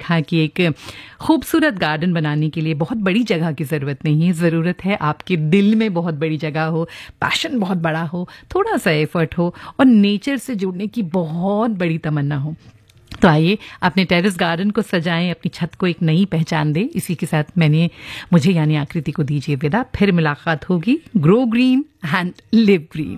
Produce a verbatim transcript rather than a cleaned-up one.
था कि एक खूबसूरत गार्डन बनाने के लिए बहुत बड़ी जगह की ज़रूरत नहीं है, ज़रूरत है आपके दिल में बहुत बड़ी जगह हो, पैशन बहुत बड़ा हो, थोड़ा सा एफर्ट हो और नेचर से जुड़ने की बहुत बड़ी तमन्ना हो। तो आइए अपने टेरेस गार्डन को सजाएं, अपनी छत को एक नई पहचान दें। इसी के साथ मैंने मुझे यानी आकृति को दीजिए विदा। फिर मुलाकात होगी। Grow green and live green.